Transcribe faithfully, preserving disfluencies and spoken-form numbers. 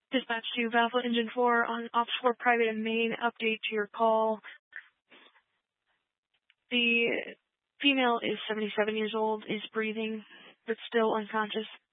Dispatch to Valve Engine four on Ops four Private and Main. Update to your call. The female is seventy-seven years old, is breathing, but still unconscious.